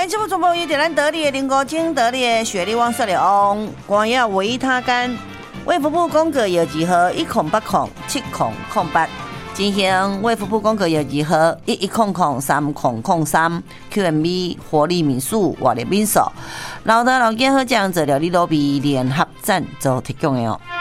来，节目全部由咱得力的林国清得力的雪莉汪色流光耀维他干，卫福部公告药剂号108070008，进行卫福部公告药剂号11003003 QMB 活力民宿活力民宿，老大老健好酱做料理罗比联合赞助提供的哦。